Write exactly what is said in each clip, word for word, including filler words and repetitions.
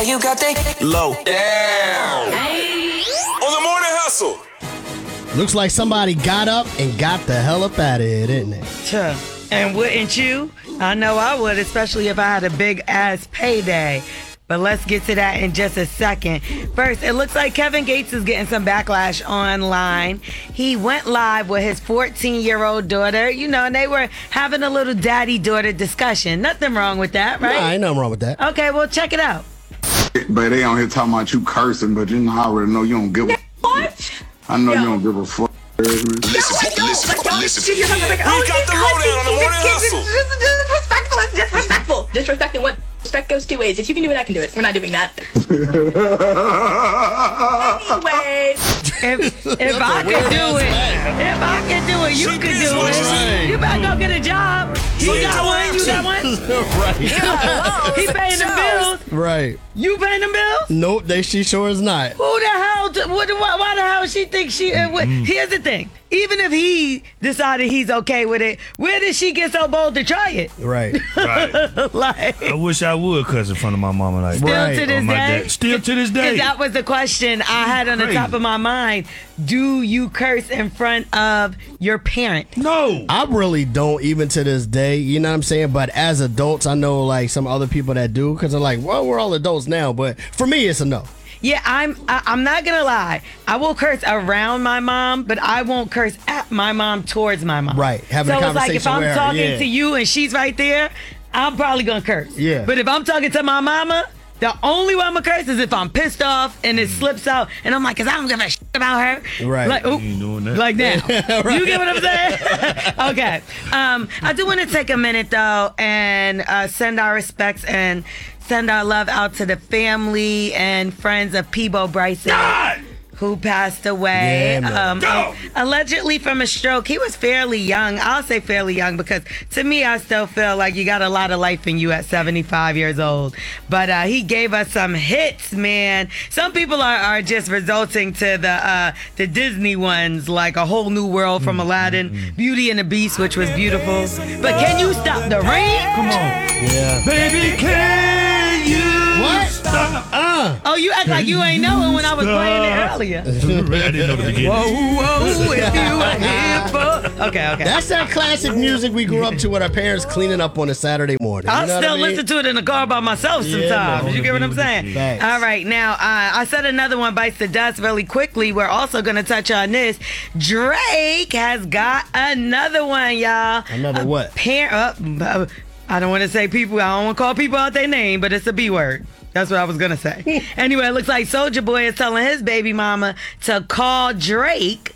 you got that low. Damn. On the morning hustle. Looks like somebody got up and got the hell up out of here, didn't they? Sure. And wouldn't you? I know I would, especially if I had a big ass payday. But let's get to that in just a second. First, it looks like Kevin Gates is getting some backlash online. He went live with his fourteen-year-old daughter, you know, and they were having a little daddy-daughter discussion. Nothing wrong with that, right? Nah, ain't nothing wrong with that. Okay, well, check it out. But they on here talking about you cursing, but you know, I already know you don't give a What? I know you don't give a fuck. Listen, listen, listen. We got the lowdown on the morning hustle. Disrespectful is disrespectful. Disrespecting what? Respect goes two ways. If you can do it, I can do it. We're not doing that. Anyways. If, if I could do it, if I could do it, you She could is do what it. she said. You better go get a job. He got one, you got one. Right. He paying the bills. Right. You paying the bills? Nope, they she sure is not. Who the hell? d- What, why, why the hell she think she? Uh, what, Mm-hmm. Here's the thing. Even if he decided he's okay with it, where did she get so bold to try it? Right. Right. Like, I wish I would cuss in front of my mama like still that. Right. to this Or my day. dad. Still to this day. Because that was the question I had on the Crazy. top of my mind. Do you curse in front of your parent? No. I really don't, even to this day, you know what I'm saying? But as adults, I know like some other people that do, because they're like, well, we're all adults now. But for me, it's a no. Yeah, I'm. I, I'm not gonna lie. I will curse around my mom, but I won't curse at my mom towards my mom. Right, having so a it's like if conversation I'm with her, talking yeah. to you and she's right there, I'm probably gonna curse. Yeah. But if I'm talking to my mama, the only way I'm gonna curse is if I'm pissed off and it slips out, and I'm like, cause I don't give a shit about her. Right. Like, oop, You ain't doing that. like now. Right. You get what I'm saying? Okay. Um, I do want to take a minute though and uh, send our respects and send our love out to the family and friends of Peebo Bryson. God! Who passed away Yeah, man. um, Go! allegedly from a stroke. He was fairly young. I'll say fairly young because to me, I still feel like you got a lot of life in you at seventy-five years old. But uh, he gave us some hits, man. Some people are, are just resulting to the uh, the Disney ones, like A Whole New World from Aladdin, Beauty and the Beast, which was beautiful. But can you stop the rain? Come on. Yeah. Baby, can you What? stop? Uh. Oh, you act like you ain't know it when I was playing it earlier. I didn't know the beginning. Whoa, whoa, if you were here for... Okay, okay. That's that classic music we grew up to with our parents cleaning up on a Saturday morning. I'll You know what still I mean? listen to it in the car by myself Yeah, sometimes. man. You get what I'm saying? Facts. All right, now, uh, I said another one bites the dust really quickly. We're also going to touch on this. Drake has got another one, y'all. Another what? Par- uh, uh, I don't want to say people. I don't want to call people out their name, but it's a B word. That's what I was going to say. Anyway, it looks like Soulja Boy is telling his baby mama to call Drake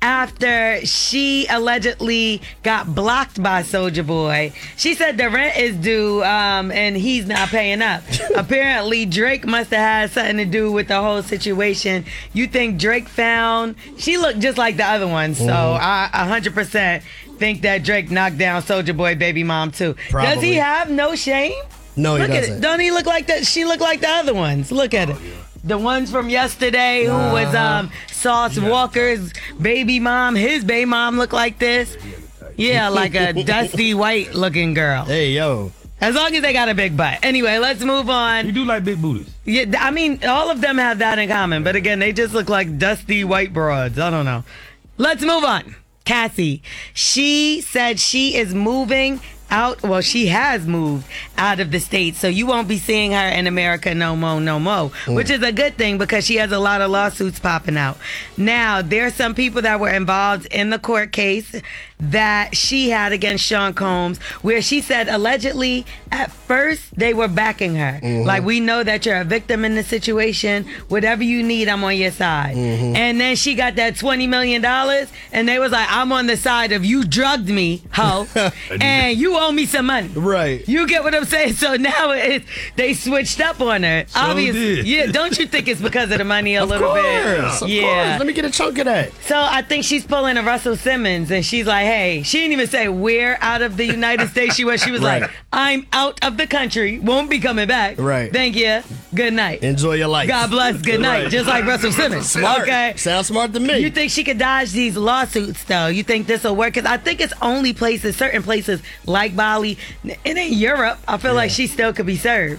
after she allegedly got blocked by Soulja Boy. She said the rent is due um, and he's not paying up. Apparently, Drake must have had something to do with the whole situation. You think Drake found... She looked just like the other one, so I one hundred percent think that Drake knocked down Soulja Boy baby mom too. Does Probably. he have no shame? No, he Look at doesn't. it. Don't he look like that? She looked like the other ones. Look at it. The ones from yesterday who was um Sauce Walker's baby mom. His baby mom looked like this. Yeah, like a dusty white looking girl. Hey, yo. As long as they got a big butt. Anyway, let's move You on. do like big booties. Yeah, I mean, all of them have that in common. But again, they just look like dusty white broads. I don't know. Let's move on. Cassie. She said she is moving out. Well, she has moved out of the States. So you won't be seeing her in America no more, no more. Which is a good thing because she has a lot of lawsuits popping out. Now, there are some people that were involved in the court case that she had against Sean Combs, where she said allegedly at first they were backing her. Like, we know that you're a victim in this situation. Whatever you need, I'm on your side. And then she got that twenty million dollars and they was like, I'm on the side of you drugged me, ho, and you owe me some money. Right. You get what I'm saying? So now it, they switched up on her. So Obviously, did. yeah. Don't you think it's because of the money a Of little course. bit? Of Yeah. course. Let me get a chunk of that. So I think she's pulling a Russell Simmons, and she's like, "Hey," she didn't even say where out of the United States she was. She was Right. like, "I'm out of the country, won't be coming back." Right. Thank you. Good night. Enjoy your life. God bless. Good night. Right. Just like Russell Simmons. Smart. Okay. Sounds smart to me. You think she could dodge these lawsuits, though? You think this will work? Because I think it's only places, certain places like Bali, and in Europe, I feel like she still could be served.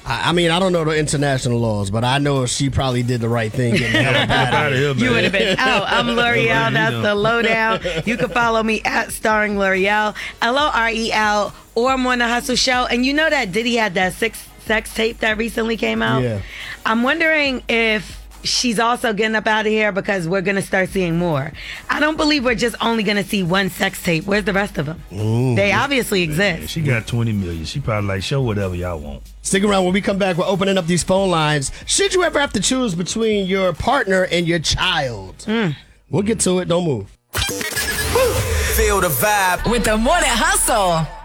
I, I mean, I don't know the international laws, but I know she probably did the right thing. Getting the hell up Get up out out of of here. here, man. You would have been out. I'm L'Oreal. You That's know. the lowdown. You can follow me at Starring L'Oreal, L O R E L, or I'm on the Hustle Show. And you know that Diddy had that six sex tape that recently came out? Yeah. I'm wondering if she's also getting up out of here because we're going to start seeing more. I don't believe we're just only going to see one sex tape. Where's the rest of them? They obviously exist. She got twenty million. She probably like, show whatever y'all want. Stick around. When we come back, we're opening up these phone lines. Should you ever have to choose between your partner and your child? We'll get to it. Don't move. Feel the vibe With the Morning Hustle.